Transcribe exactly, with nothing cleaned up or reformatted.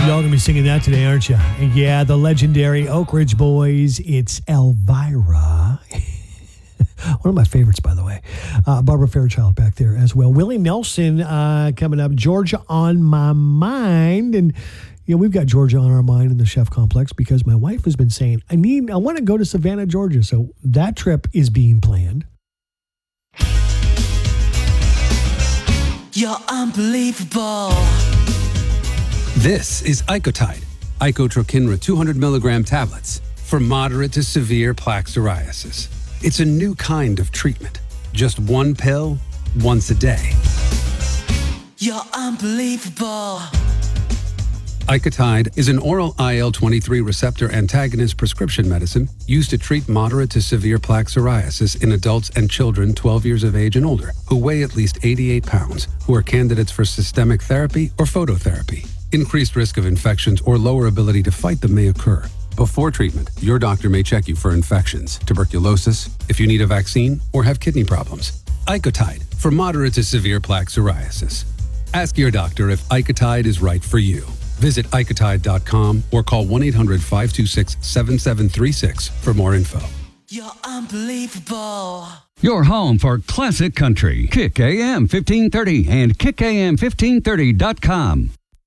Y'all gonna be singing that today, aren't you? And yeah, the legendary Oak Ridge Boys. It's Elvira. One of my favorites, by the way. Uh, Barbara Fairchild back there as well. Willie Nelson uh, coming up. Georgia on my mind. And you know, we've got Georgia on our mind in the Chef Complex because my wife has been saying, I need, I want to go to Savannah, Georgia. So that trip is being planned. You're unbelievable. This is Icotide, Icotrokinra two hundred milligram tablets for moderate to severe plaque psoriasis. It's a new kind of treatment. Just one pill, once a day. You're unbelievable. Icotide is an oral I L twenty-three receptor antagonist prescription medicine used to treat moderate to severe plaque psoriasis in adults and children twelve years of age and older who weigh at least eighty-eight pounds, who are candidates for systemic therapy or phototherapy. Increased risk of infections or lower ability to fight them may occur. Before treatment, your doctor may check you for infections, tuberculosis, if you need a vaccine, or have kidney problems. Icotide for moderate to severe plaque psoriasis. Ask your doctor if Icotide is right for you. Visit icotide dot com or call one eight hundred five two six seven seven three six for more info. You're unbelievable. Your home for classic country. Kick A M fifteen thirty and kick A M fifteen thirty dot com.